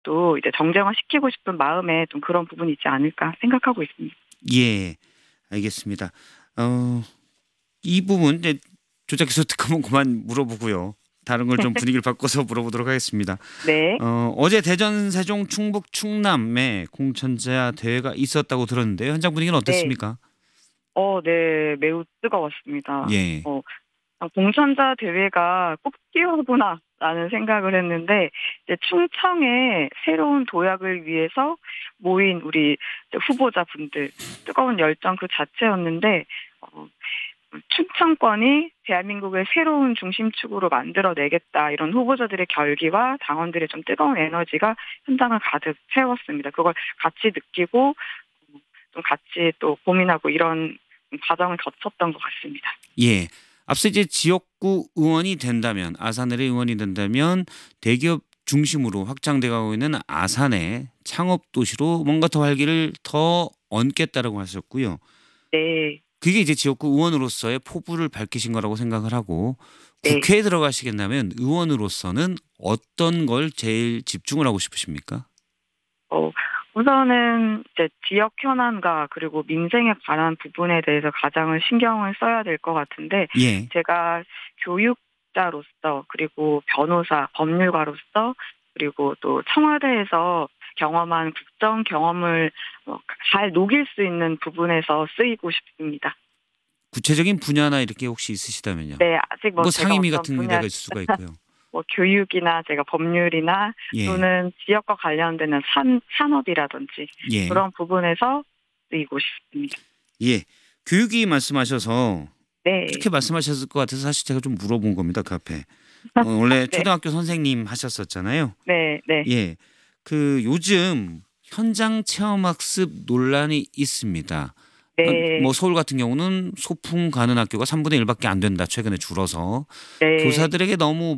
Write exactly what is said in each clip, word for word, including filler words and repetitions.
것도 이제 정쟁화시키고 싶은 마음에 좀 그런 부분이 있지 않을까 생각하고 있습니다. 예, 알겠습니다. 어, 이 부분 이제 조작해서 특검은 그만 물어보고요. 다른 걸 좀 분위기를 바꿔서 물어보도록 하겠습니다. 네. 어, 어제 대전, 세종, 충북, 충남에 공천자 대회가 있었다고 들었는데요. 현장 분위기는 네. 어땠습니까? 어 네. 매우 뜨거웠습니다. 예. 어 아 '공천자 대회가 꼭 필요하구나.'라는 생각을 했는데 이제 충청의 새로운 도약을 위해서 모인 우리 이제 후보자분들 뜨거운 열정 그 자체였는데 어 '충청권이 대한민국의 새로운 중심축으로 만들어 내겠다.' 이런 후보자들의 결기와 당원들의 좀 뜨거운 에너지가 현장을 가득 채웠습니다. 그걸 같이 느끼고 좀 같이 또 고민하고 이런 과정을 거쳤던 것 같습니다. 예. 앞서 이제 지역구 의원이 된다면 아산을의 의원이 된다면 대기업 중심으로 확장돼 가고 있는 아산의 창업 도시로 뭔가 더 활기를 더 얻겠다라고 하셨고요. 네. 그게 이제 지역구 의원으로서의 포부를 밝히신 거라고 생각을 하고 네. 국회에 들어가시겠다면 의원으로서는 어떤 걸 제일 집중을 하고 싶으십니까? 어 우선은 이제 지역 현안과 그리고 민생에 관한 부분에 대해서 가장을 신경을 써야 될 것 같은데 예. 제가 교육자로서 그리고 변호사, 법률가로서 그리고 또 청와대에서 경험한 국정 경험을 어 잘 녹일 수 있는 부분에서 쓰이고 싶습니다. 구체적인 분야나 이렇게 혹시 있으시다면요. 네. 아직 뭐 뭐 제가 상임위 어떤 같은 분야 데가 있을 수가 있고요. 뭐 교육이나 제가 법률이나 예. 또는 지역과 관련되는 산 산업이라든지 예. 그런 부분에서 쓰이고 싶습니다. 예. 교육이 말씀하셔서 네. 그렇게 말씀하셨을 것 같아서 사실 제가 좀 물어본 겁니다, 그 앞에. 어 원래 네. 초등학교 선생님 하셨었잖아요. 네 네. 예. 그 요즘 현장 체험 학습 논란이 있습니다. 현 뭐 네. 서울 같은 경우는 소풍 가는 학교가 삼분의 일 밖에 안 된다 최근에 줄어서. 네. 교사들에게 너무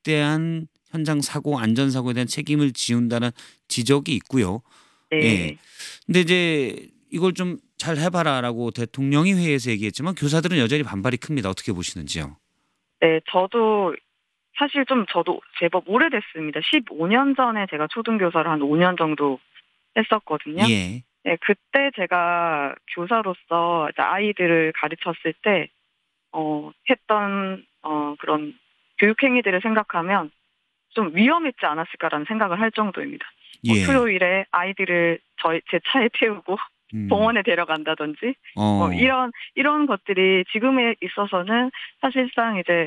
막대한 현장 사고 안전 사고에 대한 책임을 지운다는 지적이 있고요. 예. 네. 근데 이제 "이걸 좀 잘 해 봐라."라고 대통령이 회의에서 얘기했지만 교사들은 여전히 반발이 큽니다. 어떻게 보시는지요? 네. 저도 사실 좀 저도 제법 오래됐습니다. 십오 년 전에 제가 초등교사를 한 오 년 정도 했었거든요. 예. 네. 그때 제가 교사로서 이제 아이들을 가르쳤을 때 어 했던 어 그런 교육 행위들을 생각하면 '좀 위험했지 않았을까.'라는 생각을 할 정도입니다. 뭐 예. 토요일에 아이들을 저희 제 차에 태우고 음. 공원에 데려간다든지 뭐 어. 이런 이런 것들이 지금에 있어서는 사실상 이제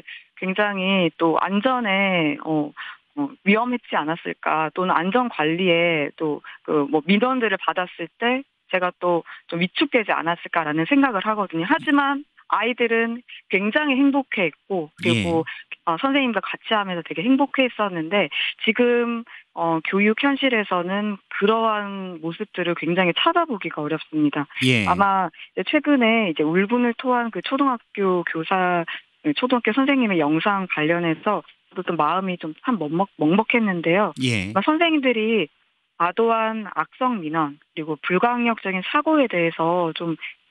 굉장히 또 '안전에 어 어 위험했지 않았을까.' 또는 '안전 관리에 또 그 뭐 민원들을 받았을 때 제가 또 좀 위축되지 않았을까.'라는 생각을 하거든요. 하지만 아이들은 굉장히 행복해했고 그리고 예. 어 선생님과 같이 하면서 되게 행복해했었는데 지금 어 교육 현실에서는 그러한 모습들을 굉장히 찾아보기가 어렵습니다. 예. 아마 이제 최근에 이제 울분을 토한 그 초등학교 교사 그 초등학교 선생님의 영상 관련해서 저도 좀 마음이 좀 참 먹먹 먹먹했는데요. 예. 아마 선생님들이 과도한 악성 민원 그리고 불강력적인 사고에 대해서 좀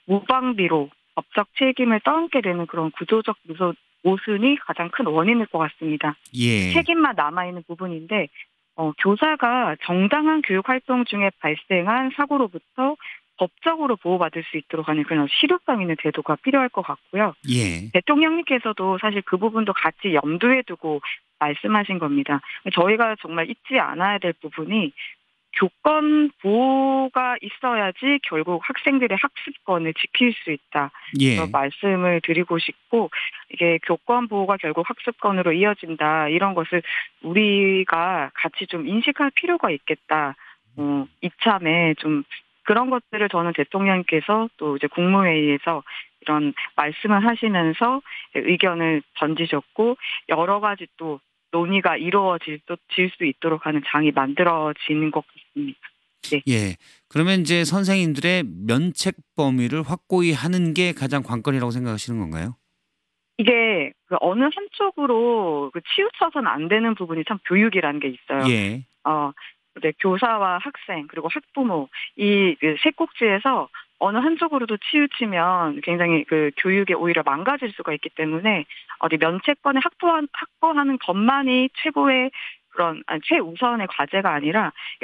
무방비로 법적 책임을 떠안게 되는 그런 구조적 모소 모순이 가장 큰 원인일 것 같습니다. 예. 책임만 남아 있는 부분인데 어 교사가 정당한 교육 활동 중에 발생한 사고로부터 법적으로 보호받을 수 있도록 하는 그런 실효성 있는 제도가 필요할 것 같고요. 예. 대통령님께서도 사실 그 부분도 같이 염두에 두고 말씀하신 겁니다. 저희가 정말 잊지 않아야 될 부분이 교권 보호가 있어야지 결국 학생들의 학습권을 지킬 수 있다. 그런 예. 말씀을 드리고 싶고 이게 교권 보호가 결국 학습권으로 이어진다. 이런 것을 우리가 같이 좀 인식할 필요가 있겠다. 어 이참에 좀 그런 것들을 저는 대통령님께서 또 이제 국무회의에서 이런 말씀을 하시면서 의견을 던지셨고 여러 가지 또 논의가 이루어질 또 질 수 있도록 하는 장이 만들어지는 것 같습니다. 네. 예. 그러면 인제 선생님들의 면책 범위를 확고히 하는 게 가장 관건이라고 생각하시는 건가요? 이게 그 어느 한쪽으로 그 치우쳐서는 안 되는 부분이 참 교육이라는 게 있어요. 예. 어 이제 교사와 학생 그리고 학부모 이 그 세 꼭지에서 어느 한쪽으로도 치우치면 굉장히 그 교육이 오히려 망가질 수가 있기 때문에 어디 면책권을 확보한 확보하는 것만이 최고의 그런 아니 최우선의 과제가 아니라